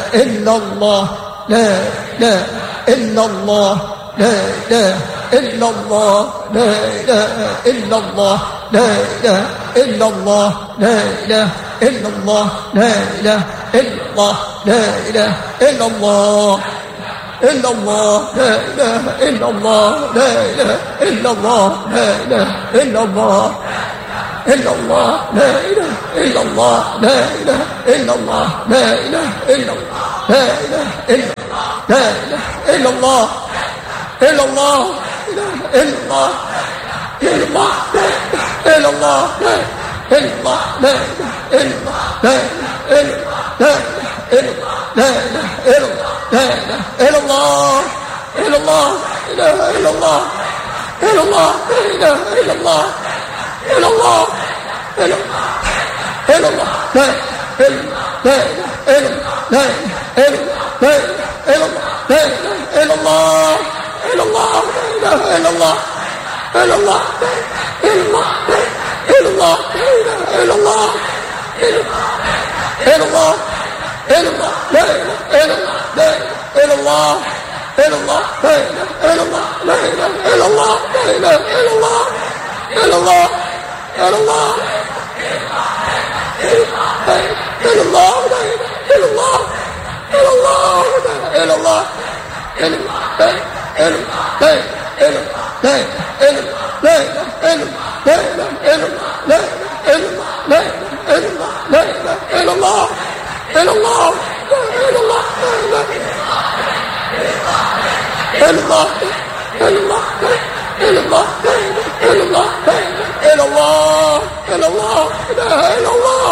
إلا الله لا إله إلا الله لا إله إلا الله لا إله إلا الله لا إله إلا الله لا إله إلا الله لا إله إلا الله لا إله إلا الله إلا الله لا إله إلا الله لا إله إلا الله لا إله إلا الله إلا الله لا إله إلا الله لا إله إلا الله لا إله إلا الله لا إله إلا الله لا إله إلا الله إلا الله إلا الله إلا الله إلا الله إلا الله لا إله إلا الله إلا الله لا إله إلا الله إلا الله لا إله إلا الله إلا الله إلا الله إلا الله لا إله إلا الله إلا الله لا إله إلا الله إلا الله إلا الله إلا الله إلا الله إلا الله إلا الله لا إله إلا الله إلا الله لا إله إلا الله لا إله إلا الله لا إله إلا الله إلا الله إلا الله إلا الله لا إله إلا الله إلا الله إلا الله إلا الله إلا الله إلا الله إلا الله إلا الله إلا الله إلا الله إلا الله إلا الله إلا الله إلا الله إلا الله